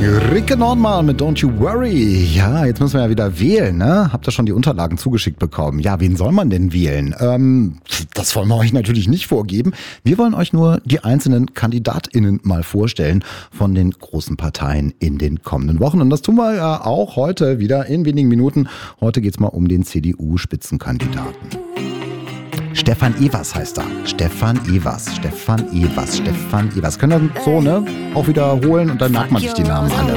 Ricke Nordmann mit Don't You Worry. Ja, jetzt müssen wir ja wieder wählen, ne? Habt ihr schon die Unterlagen zugeschickt bekommen? Ja, wen soll man denn wählen? Das wollen wir euch natürlich nicht vorgeben. Wir wollen euch nur die einzelnen KandidatInnen mal vorstellen von den großen Parteien in den kommenden Wochen. Und das tun wir ja auch heute wieder in wenigen Minuten. Heute geht's mal um den CDU-Spitzenkandidaten. Stefan Evers heißt er. Stefan Evers. Können wir so, ne? Auch wiederholen und dann merkt man sich die Namen alle.